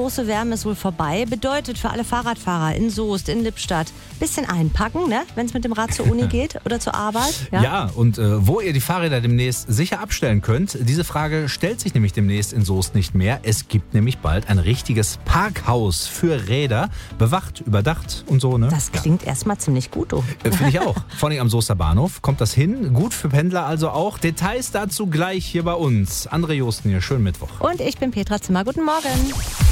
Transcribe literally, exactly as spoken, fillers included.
große Wärme ist wohl vorbei. Bedeutet für alle Fahrradfahrer in Soest, in Lippstadt, bisschen einpacken, ne? Wenn es mit dem Rad zur Uni geht oder zur Arbeit. Ja, ja und äh, wo ihr die Fahrräder demnächst sicher abstellen könnt, diese Frage stellt sich nämlich demnächst in Soest nicht mehr. Es gibt nämlich bald ein richtiges Parkhaus für Räder, bewacht, überdacht und so. Ne? Das klingt ja. erstmal ziemlich gut, du. Äh, Finde ich auch. Vor allem am Soester Bahnhof kommt das hin. Gut für Pendler also auch. Details dazu gleich hier bei uns. André Josten hier, schönen Mittwoch. Und ich bin Petra Zimmer. Guten Morgen.